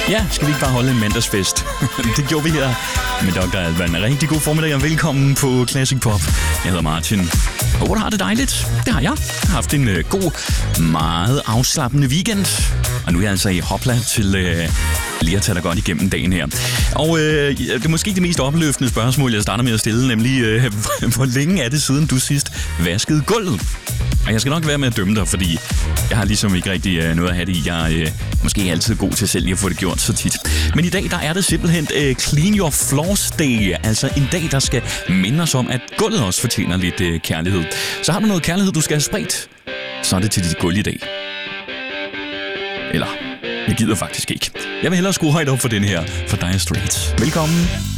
Ja, skal vi ikke bare holde en mandagsfest? Det gjorde vi her med Dr. Alban. Rigtig god formiddag og velkommen på Classic Pop. Jeg hedder Martin. Håber, du har det dejligt. Det har jeg. Jeg har haft en god, meget afslappende weekend. Og nu er jeg altså i hopla til lige at tage dig godt igennem dagen her. Og det er måske det mest opløftende spørgsmål, jeg starter med at stille, nemlig hvor længe er det siden du sidst vaskede gulvet? Og jeg skal nok være med at dømme dig, fordi jeg har ligesom ikke rigtig noget at have det i. Jeg er måske ikke altid god til selv lige at få det gjort så tit. Men i dag, der er det simpelthen Clean Your Floors Day. Altså en dag, der skal minde os om, at gulvet også fortjener lidt kærlighed. Så har du noget kærlighed, du skal have spredt, så er det til dit gulv i dag. Eller, jeg gider faktisk ikke. Jeg vil hellere skrue højt op for den her, for Dire Straits. Velkommen.